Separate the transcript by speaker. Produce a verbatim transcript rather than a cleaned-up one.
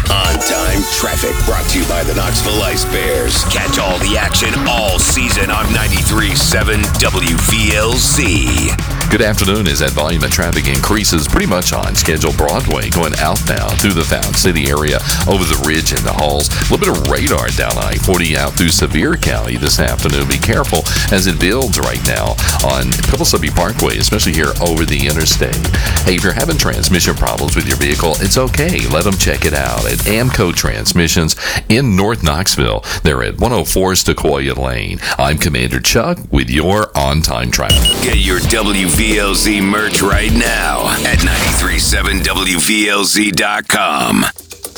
Speaker 1: On Time Traffic, brought to you by the Knoxville Ice Bears. Catch all the action all season on ninety-three point seven W V L Z.
Speaker 2: Good afternoon. As that volume of traffic increases, pretty much on schedule, Broadway going outbound through the Fountain City area, over the ridge in the Halls. A little bit of radar down I forty out through Sevier County this afternoon. Be careful as it builds right now on Pillsbury Parkway, especially here over the interstate. Hey, if you're having transmission problems with your vehicle, it's okay. Let them check it out at Amco Transmissions in North Knoxville. They're at one oh four Sequoia Lane. I'm Commander Chuck with your on-time traffic.
Speaker 1: Get your W V L Z merch right now at nine three seven W V L Z dot com.